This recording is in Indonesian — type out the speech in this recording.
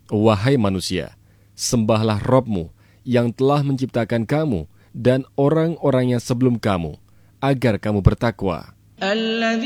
Wahai manusia, sembahlah Rabb-Mu yang telah menciptakan kamu dan orang-orang yang sebelum kamu, agar kamu bertakwa.